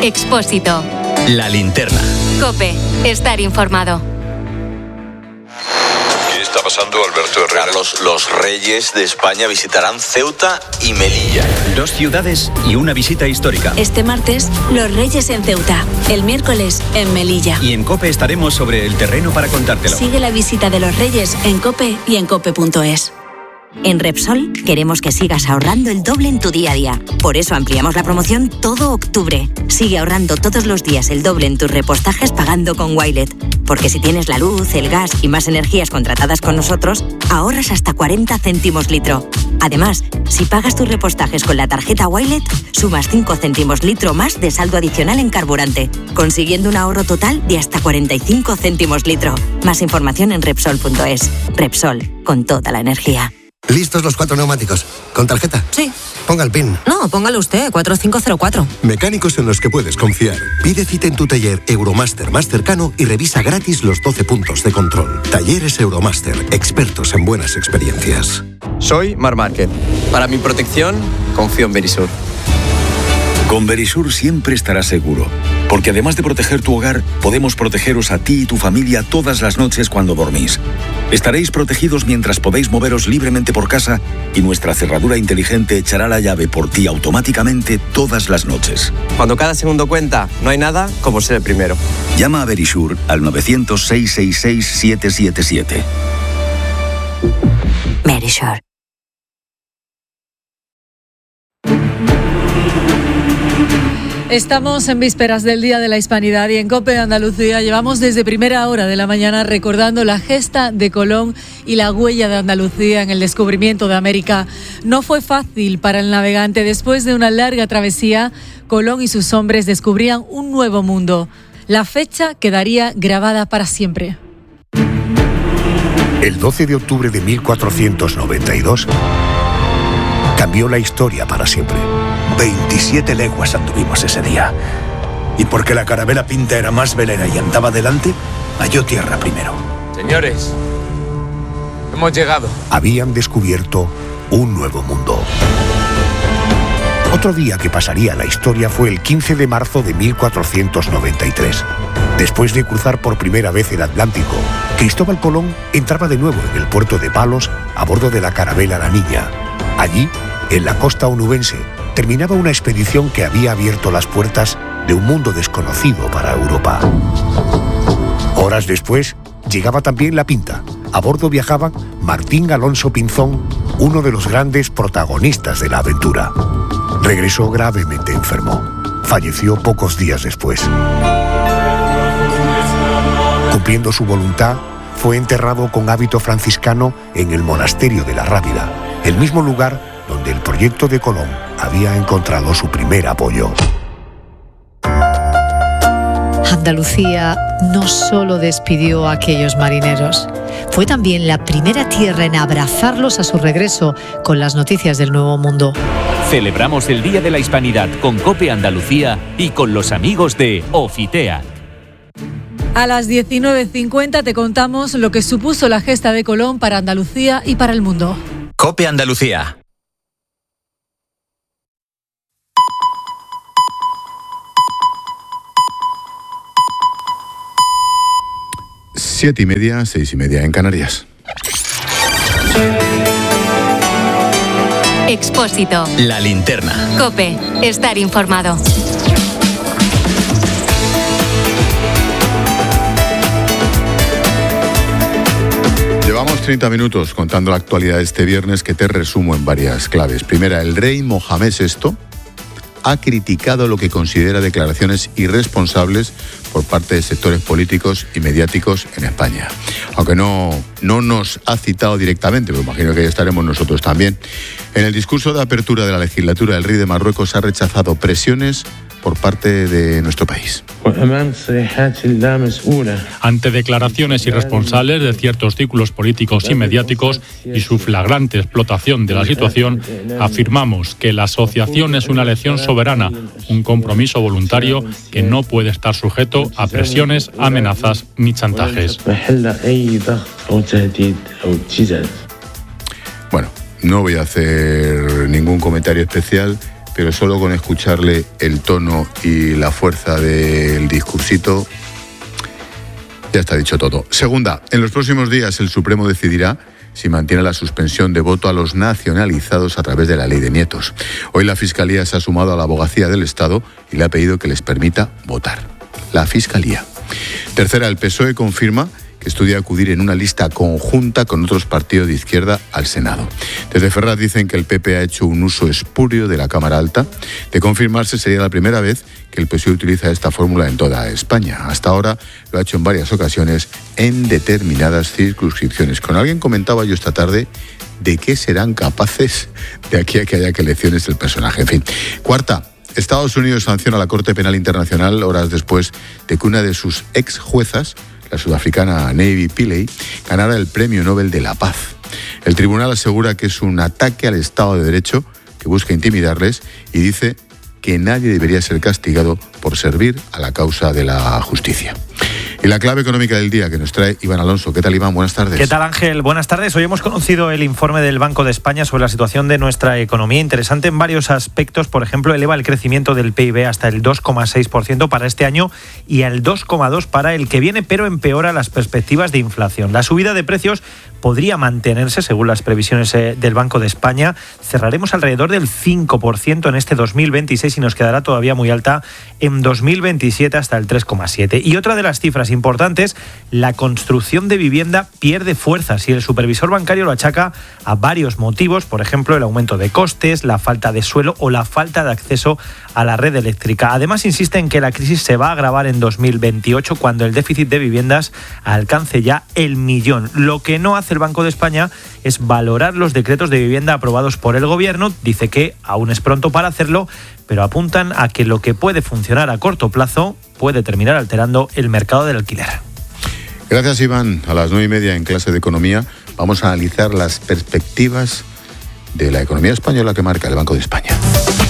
Expósito. La linterna. COPE. Estar informado. ¿Qué está pasando, Alberto Herrera? Carlos, los reyes de España visitarán Ceuta y Melilla. 2 ciudades y una visita histórica. Este martes, los reyes en Ceuta. El miércoles, en Melilla. Y en COPE estaremos sobre el terreno para contártelo. Sigue la visita de los reyes en COPE y en cope.es. En Repsol queremos que sigas ahorrando el doble en tu día a día. Por eso ampliamos la promoción todo octubre. Sigue ahorrando todos los días el doble en tus repostajes pagando con Wilet. Porque si tienes la luz, el gas y más energías contratadas con nosotros, ahorras hasta 40 céntimos litro. Además, si pagas tus repostajes con la tarjeta Wilet, sumas 5 céntimos litro más de saldo adicional en carburante, consiguiendo un ahorro total de hasta 45 céntimos litro. Más información en Repsol.es. Repsol, con toda la energía. ¿Listos los 4 neumáticos? ¿Con tarjeta? Sí. Ponga el PIN. No, póngalo usted, 4504. Mecánicos en los que puedes confiar. Pide cita en tu taller Euromaster más cercano y revisa gratis los 12 puntos de control. Talleres Euromaster, expertos en buenas experiencias. Soy Marc Márquez. Para mi protección, confío en Verisur. Con Verisur siempre estarás seguro, porque además de proteger tu hogar, podemos protegeros a ti y tu familia todas las noches cuando dormís. Estaréis protegidos mientras podéis moveros libremente por casa y nuestra cerradura inteligente echará la llave por ti automáticamente todas las noches. Cuando cada segundo cuenta, no hay nada como ser el primero. Llama a Verisur al 900-666-777. Verisur. Estamos en vísperas del Día de la Hispanidad y en COPE de Andalucía llevamos desde primera hora de la mañana recordando la gesta de Colón y la huella de Andalucía en el descubrimiento de América. No fue fácil para el navegante. Después de una larga travesía, Colón y sus hombres descubrían un nuevo mundo. La fecha quedaría grabada para siempre. El 12 de octubre de 1492 cambió la historia para siempre. 27 leguas anduvimos ese día. Y porque la carabela Pinta era más velera y andaba delante, halló tierra primero. Señores, hemos llegado. Habían descubierto un nuevo mundo. Otro día que pasaría a la historia fue el 15 de marzo de 1493. Después de cruzar por primera vez el Atlántico, Cristóbal Colón entraba de nuevo en el puerto de Palos a bordo de la carabela La Niña. Allí, en la costa onubense, terminaba una expedición que había abierto las puertas de un mundo desconocido para Europa. Horas después, llegaba también la Pinta. A bordo viajaban Martín Alonso Pinzón, uno de los grandes protagonistas de la aventura. Regresó gravemente enfermo. Falleció pocos días después. Cumpliendo su voluntad, fue enterrado con hábito franciscano en el monasterio de la Rábida, el mismo lugar donde el proyecto de Colón había encontrado su primer apoyo. Andalucía no solo despidió a aquellos marineros, fue también la primera tierra en abrazarlos a su regreso con las noticias del Nuevo Mundo. Celebramos el Día de la Hispanidad con COPE Andalucía y con los amigos de Ofitea. A las 19:50 te contamos lo que supuso la gesta de Colón para Andalucía y para el mundo. COPE Andalucía. Siete y media, 6:30 en Canarias. Expósito. La linterna. COPE. Estar informado. Llevamos 30 minutos contando la actualidad de este viernes que te resumo en varias claves. Primera, el rey Mohamed VI ha criticado lo que considera declaraciones irresponsables por parte de sectores políticos y mediáticos en España. Aunque no nos ha citado directamente, pero imagino que ya estaremos nosotros también. En el discurso de apertura de la legislatura, el rey de Marruecos ha rechazado presiones por parte de nuestro país. Ante declaraciones irresponsables de ciertos círculos políticos y mediáticos y su flagrante explotación de la situación, afirmamos que la asociación es una elección soberana, un compromiso voluntario que no puede estar sujeto a presiones, amenazas ni chantajes. Bueno, no voy a hacer ningún comentario especial pero solo con escucharle el tono y la fuerza del discursito ya está dicho todo. Segunda, en los próximos días el Supremo decidirá si mantiene la suspensión de voto a los nacionalizados a través de la ley de nietos. Hoy la Fiscalía se ha sumado a la Abogacía del Estado y le ha pedido que les permita votar. La Fiscalía. Tercera, el PSOE confirma que estudia acudir en una lista conjunta con otros partidos de izquierda al Senado. Desde Ferraz dicen que el PP ha hecho un uso espurio de la Cámara Alta. De confirmarse, sería la primera vez que el PSOE utiliza esta fórmula en toda España. Hasta ahora lo ha hecho en varias ocasiones en determinadas circunscripciones. Con alguien comentaba yo esta tarde de qué serán capaces de aquí a que haya elecciones el personaje. En fin. Cuarta, Estados Unidos sanciona a la Corte Penal Internacional horas después de que una de sus ex juezas, la sudafricana Navy Pillay, ganara el Premio Nobel de la Paz. El tribunal asegura que es un ataque al Estado de Derecho que busca intimidarles y dice que nadie debería ser castigado por servir a la causa de la justicia. Y la clave económica del día que nos trae Iván Alonso. ¿Qué tal, Iván? Buenas tardes. ¿Qué tal, Ángel? Buenas tardes. Hoy hemos conocido el informe del Banco de España sobre la situación de nuestra economía. Interesante en varios aspectos. Por ejemplo, eleva el crecimiento del PIB hasta el 2,6% para este año y al 2,2% para el que viene, pero empeora las perspectivas de inflación. La subida de precios podría mantenerse, según las previsiones del Banco de España. Cerraremos alrededor del 5% en este 2026 y nos quedará todavía muy alta en 2027 hasta el 3,7%. Y otra de las cifras importantes, la construcción de vivienda pierde fuerzas y el supervisor bancario lo achaca a varios motivos, por ejemplo, el aumento de costes, la falta de suelo o la falta de acceso a la red eléctrica. Además, insiste en que la crisis se va a agravar en 2028 cuando el déficit de viviendas alcance ya el 1.000.000. Lo que no hace el Banco de España es valorar los decretos de vivienda aprobados por el Gobierno. Dice que aún es pronto para hacerlo, pero apuntan a que lo que puede funcionar a corto plazo puede terminar alterando el mercado del alquiler. Gracias, Iván. A las 9:30 en clase de Economía vamos a analizar las perspectivas de la economía española que marca el Banco de España.